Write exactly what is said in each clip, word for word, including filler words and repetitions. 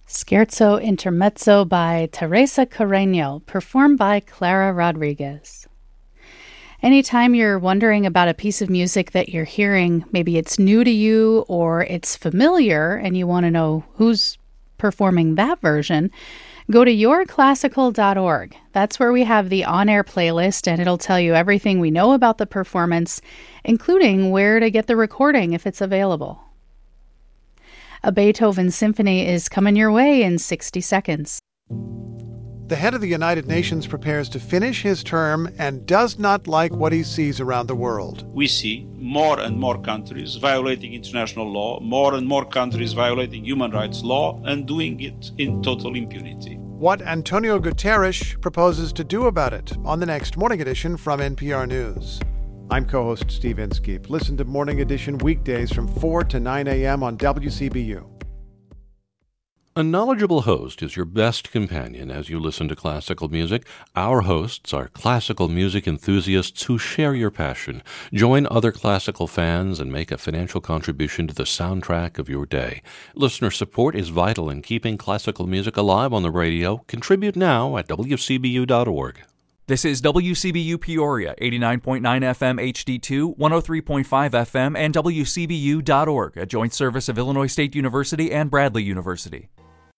Scherzo Intermezzo by Teresa Carreño, performed by Clara Rodriguez. Anytime you're wondering about a piece of music that you're hearing, maybe it's new to you or it's familiar and you want to know who's performing that version, go to your classical dot org. That's where we have the on-air playlist, and it'll tell you everything we know about the performance, including where to get the recording if it's available. A Beethoven symphony is coming your way in sixty seconds. The head of the United Nations prepares to finish his term and does not like what he sees around the world. We see more and more countries violating international law, more and more countries violating human rights law, and doing it in total impunity. What Antonio Guterres proposes to do about it on the next Morning Edition from N P R News. I'm co-host Steve Inskeep. Listen to Morning Edition weekdays from four to nine a.m. on W C B U. A knowledgeable host is your best companion as you listen to classical music. Our hosts are classical music enthusiasts who share your passion. Join other classical fans and make a financial contribution to the soundtrack of your day. Listener support is vital in keeping classical music alive on the radio. Contribute now at W C B U dot org. This is W C B U Peoria, eighty-nine point nine F M H D two, one oh three point five F M, and W C B U dot org, a joint service of Illinois State University and Bradley University.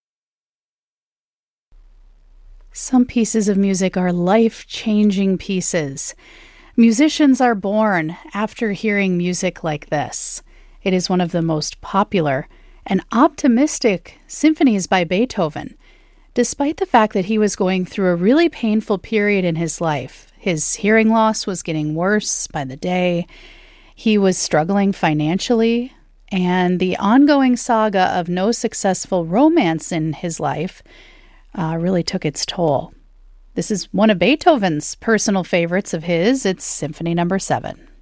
Some pieces of music are life-changing pieces. Musicians are born after hearing music like this. It is one of the most popular and optimistic symphonies by Beethoven. Despite the fact that he was going through a really painful period in his life, his hearing loss was getting worse by the day, he was struggling financially, and the ongoing saga of no successful romance in his life uh, really took its toll. This is one of Beethoven's personal favorites of his. It's Symphony Number Seven.